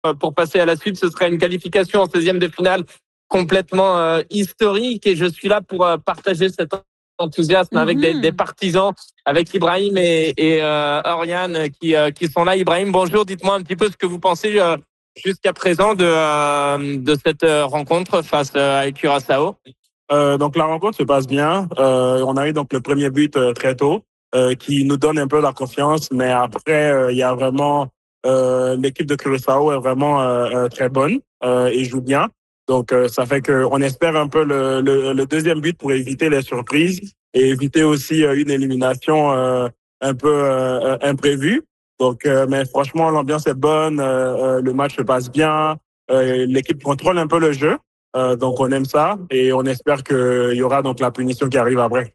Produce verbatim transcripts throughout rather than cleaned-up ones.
pour passer à la suite. Ce serait une qualification en seizième de finale complètement euh, historique et je suis là pour euh, partager cet enthousiasme avec Mhm. des, des partisans, avec Ibrahim et, et euh, Oriane qui, euh, qui sont là. Ibrahim, bonjour, dites-moi un petit peu ce que vous pensez euh, jusqu'à présent de, euh, de cette euh, rencontre face euh, à Curaçao. Euh, donc la rencontre se passe bien. Euh, on a eu donc le premier but euh, très tôt, euh, qui nous donne un peu la confiance. Mais après, euh, il y a vraiment euh, l'équipe de Curaçao est vraiment euh, euh, très bonne euh, et joue bien. Donc euh, ça fait que on espère un peu le, le, le deuxième but pour éviter les surprises et éviter aussi euh, une élimination euh, un peu euh, imprévue. Donc, euh, mais franchement, l'ambiance est bonne, euh, euh, le match se passe bien, euh, l'équipe contrôle un peu le jeu. Euh, donc on aime ça et on espère qu'il y aura donc la punition qui arrive après.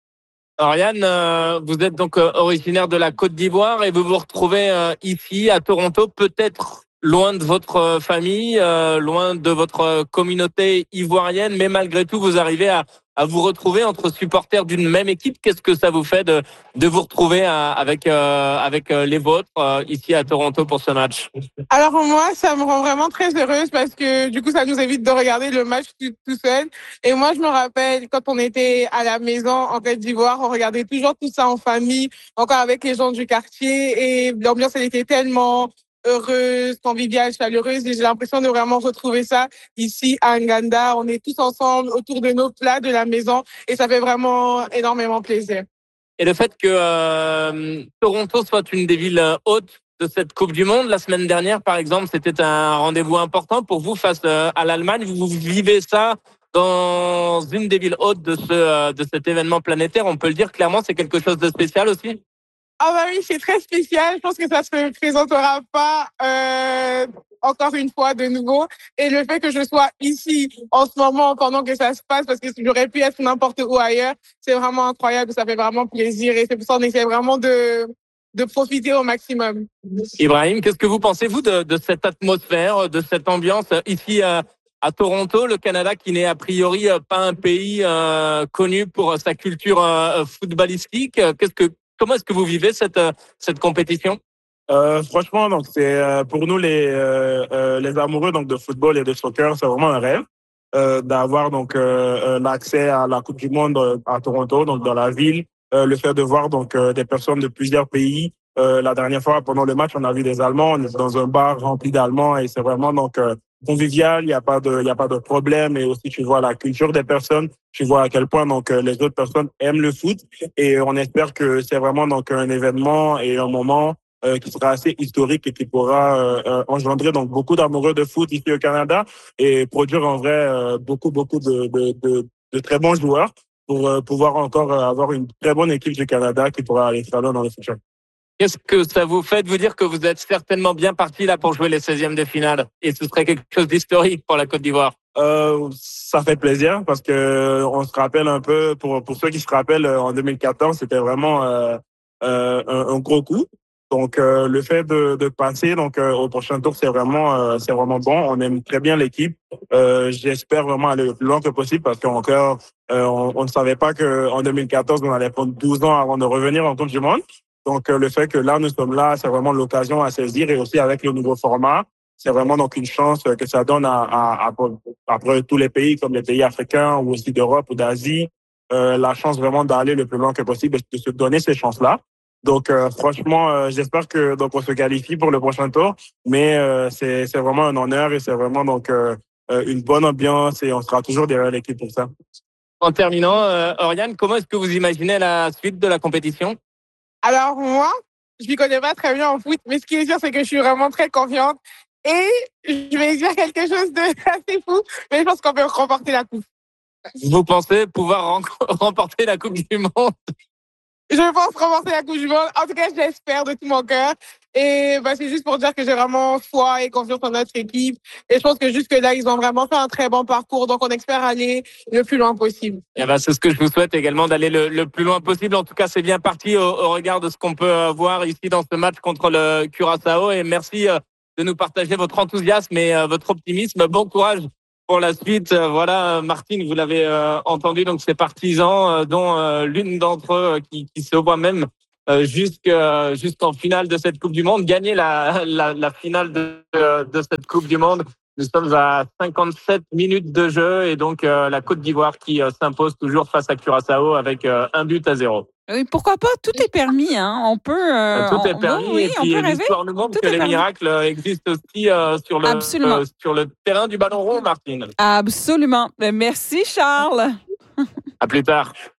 Oriane, euh, vous êtes donc euh, originaire de la Côte d'Ivoire et vous vous retrouvez euh, ici à Toronto, peut-être loin de votre euh, famille, euh, loin de votre euh, communauté ivoirienne, mais malgré tout, vous arrivez à, à vous retrouver entre supporters d'une même équipe. Qu'est-ce que ça vous fait de, de vous retrouver à, avec, euh, avec euh, les vôtres euh, ici à Toronto pour ce match? Alors moi, ça me rend vraiment très heureuse parce que du coup, ça nous évite de regarder le match tout, tout seul. Et moi, je me rappelle quand on était à la maison en Côte d'Ivoire, on regardait toujours tout ça en famille, encore avec les gens du quartier. Et l'ambiance, elle était tellement heureuse, conviviale, chaleureuse. Et j'ai l'impression de vraiment retrouver ça ici à Nganda. On est tous ensemble autour de nos plats de la maison et ça fait vraiment énormément plaisir. Et le fait que euh, Toronto soit une des villes euh, hôtes de cette Coupe du Monde, la semaine dernière, par exemple, c'était un rendez-vous important pour vous face euh, à l'Allemagne. Vous vivez ça dans une des villes hôtes de, ce, euh, de cet événement planétaire. On peut le dire clairement, c'est quelque chose de spécial aussi. Ah bah oui, c'est très spécial. Je pense que ça se présentera pas euh, encore une fois de nouveau. Et le fait que je sois ici en ce moment pendant que ça se passe, parce que j'aurais pu être n'importe où ailleurs, c'est vraiment incroyable. Ça fait vraiment plaisir. Et c'est pour ça qu'on essaie vraiment de de profiter au maximum. Ibrahim, qu'est-ce que vous pensez, vous, de, de cette atmosphère, de cette ambiance ici à, à Toronto, le Canada qui n'est a priori pas un pays euh, connu pour sa culture euh, footballistique. Qu'est-ce que Comment est-ce que vous vivez cette, cette compétition? Euh, franchement, donc c'est euh, pour nous les euh, euh, les amoureux donc de football et de soccer, c'est vraiment un rêve euh, d'avoir donc euh, l'accès à la Coupe du Monde à Toronto, donc dans la ville. Euh, le fait de voir donc euh, des personnes de plusieurs pays. Euh, la dernière fois pendant le match, on a vu des Allemands. On est dans un bar rempli d'Allemands et c'est vraiment donc euh, convivial. Il y a pas de il y a pas de problème et aussi tu vois la culture des personnes. Tu vois à quel point donc les autres personnes aiment le foot et on espère que c'est vraiment donc un événement et un moment Euh, qui sera assez historique et qui pourra euh, euh, engendrer donc beaucoup d'amoureux de foot ici au Canada et produire en vrai euh, beaucoup beaucoup de, de, de, de très bons joueurs pour euh, pouvoir encore euh, avoir une très bonne équipe du Canada qui pourra aller très loin dans le futur. Qu'est-ce que ça vous fait de vous dire que vous êtes certainement bien parti là pour jouer les seizièmes de finale et ce serait quelque chose d'historique pour la Côte d'Ivoire? Euh, ça fait plaisir parce que on se rappelle un peu pour pour ceux qui se rappellent en deux mille quatorze c'était vraiment euh, euh, un, un gros coup. Donc euh, le fait de, de passer donc euh, au prochain tour c'est vraiment euh, c'est vraiment bon. On aime très bien l'équipe. Euh, j'espère vraiment aller le plus loin que possible parce qu'encore euh, on, on ne savait pas que en deux mille quatorze on allait prendre douze ans avant de revenir en Coupe du Monde. Donc euh, le fait que là nous sommes là c'est vraiment l'occasion à saisir et aussi avec le nouveau format. C'est vraiment donc une chance que ça donne à, à, à, à tous les pays comme les pays africains ou aussi d'Europe ou d'Asie, euh, la chance vraiment d'aller le plus loin que possible et de se donner ces chances-là. Donc euh, franchement, euh, j'espère que donc on se qualifie pour le prochain tour, mais euh, c'est c'est vraiment un honneur et c'est vraiment donc euh, une bonne ambiance et on sera toujours derrière l'équipe pour ça. En terminant, euh, Oriane, comment est-ce que vous imaginez la suite de la compétition? Alors moi, je m'y connais pas très bien en foot, mais ce qui est sûr, c'est que je suis vraiment très confiante. Et je vais dire quelque chose de assez fou, mais je pense qu'on peut remporter la coupe. Vous pensez pouvoir remporter la Coupe du Monde? Je pense remporter la Coupe du Monde. En tout cas, j'espère de tout mon cœur. Et bah, c'est juste pour dire que j'ai vraiment foi et confiance en notre équipe. Et je pense que jusque-là, ils ont vraiment fait un très bon parcours. Donc, on espère aller le plus loin possible. Et bah, c'est ce que je vous souhaite également, d'aller le, le plus loin possible. En tout cas, c'est bien parti au, au regard de ce qu'on peut voir ici dans ce match contre le Curaçao. Et merci de nous partager votre enthousiasme et votre optimisme. Bon courage pour la suite. Voilà, Martine, vous l'avez entendu, donc ces partisans, dont l'une d'entre eux qui, qui se voit même euh, jusque, jusqu'en finale de cette Coupe du Monde, gagner la, la, la finale de, de cette Coupe du Monde. Nous sommes à cinquante-sept minutes de jeu et donc euh, la Côte d'Ivoire qui euh, s'impose toujours face à Curaçao avec euh, un but à zéro. Oui, pourquoi pas? Tout est permis, hein. On peut. Euh, Tout est on, permis oui, et puis l'histoire nous montre Tout que est les permis. miracles existent aussi euh, sur le Absolument. euh, sur le terrain du ballon rond, Martine. Absolument. Merci, Charles. À plus tard.